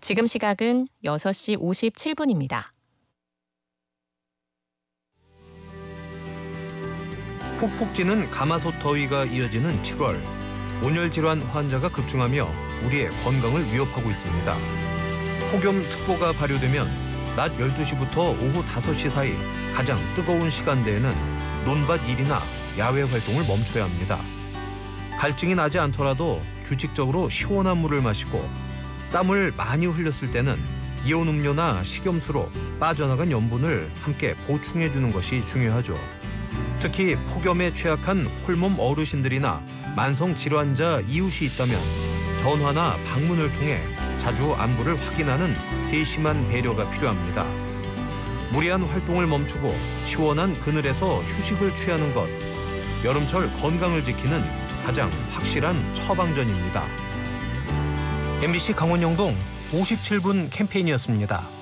지금 시각은 6시 57분입니다. 푹푹 찌는 가마솥 더위가 이어지는 7월. 온열 질환 환자가 급증하며 우리의 건강을 위협하고 있습니다. 폭염특보가 발효되면 낮 12시부터 오후 5시 사이 가장 뜨거운 시간대에는 논밭 일이나 야외 활동을 멈춰야 합니다. 갈증이 나지 않더라도 규칙적으로 시원한 물을 마시고 땀을 많이 흘렸을 때는 이온 음료나 식염수로 빠져나간 염분을 함께 보충해 주는 것이 중요하죠. 특히 폭염에 취약한 홀몸 어르신들이나 만성 질환자 이웃이 있다면 전화나 방문을 통해 자주 안부를 확인하는 세심한 배려가 필요합니다. 무리한 활동을 멈추고 시원한 그늘에서 휴식을 취하는 것, 여름철 건강을 지키는 가장 확실한 처방전입니다. MBC 강원영동 57분 캠페인이었습니다.